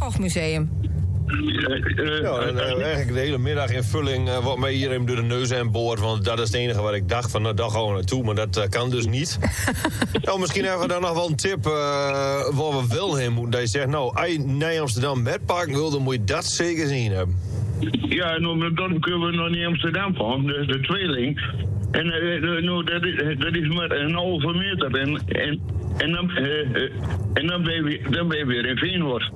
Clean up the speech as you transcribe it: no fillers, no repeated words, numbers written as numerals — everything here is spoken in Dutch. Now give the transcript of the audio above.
Oorlogsmuseum. Eigenlijk de hele middag in vulling wordt mij hier even door de neus en boord. Want dat is het enige wat ik dacht van, nou, daar gaan we naartoe. Maar dat kan dus niet. Nou, misschien hebben we dan nog wel een tip waar we wel heen moeten. Dat je zegt, nou, als je naar Amsterdam Metpark wil, dan moet je dat zeker zien hebben. Ja, nou, dan kunnen we nog niet Amsterdam van, dus de tweeling. En dat is maar een halve meter. En dan ben je weer in Veenwoord.